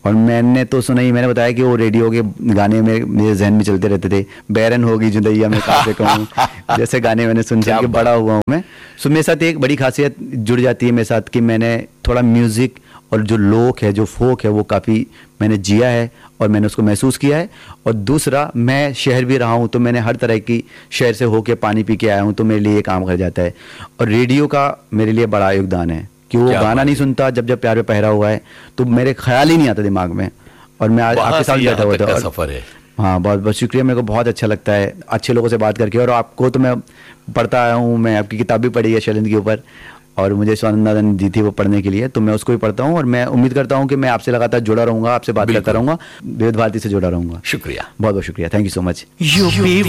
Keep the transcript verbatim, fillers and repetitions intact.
और मैंने तो सुना ही, मैंने बताया कि वो रेडियो के गाने में मेरे जहन में चलते रहते थे, बैरन होगी जुदैया में कासे कहूँ, जैसे गाने मैंने सुन सुन के बड़ा हुआ हूँ मैं। सो मेरे साथ एक बड़ी खासियत जुड़ जाती है मेरे साथ कि मैंने थोड़ा म्यूज़िक और जो लोक है, जो फोक है, वो काफ़ी मैंने जिया है और मैंने उसको महसूस किया है। और दूसरा, मैं शहर भी रहा हूँ तो मैंने हर तरह की शहर से होके पानी पी के आया हूँ, तो मेरे लिए ये काम कर जाता है। और रेडियो का मेरे लिए बड़ा योगदान है कि वो गाना नहीं सुनता जब जब प्यार पे पहरा हुआ है तो मेरे ख्याल ही नहीं आता दिमाग में, और मैं आज आपके साथ बैठा हुआ था। सफर है। हाँ, बहुत बहुत शुक्रिया, मेरे को बहुत अच्छा लगता है अच्छे लोगों से बात करके। और आपको तो मैं पढ़ता आया हूँ, मैं आपकी किताब भी पढ़ी है शैलेंद्र के ऊपर, और मुझे स्वानंदा ने दी थी वो पढ़ने के लिए, तो मैं उसको भी पढ़ता हूँ। और मैं उम्मीद करता हूँ कि मैं आपसे लगातार जुड़ा रहूंगा, आपसे बात करता रहूंगा, विविध भारती से जुड़ा रहूंगा। शुक्रिया, बहुत बहुत शुक्रिया, थैंक यू सो मच।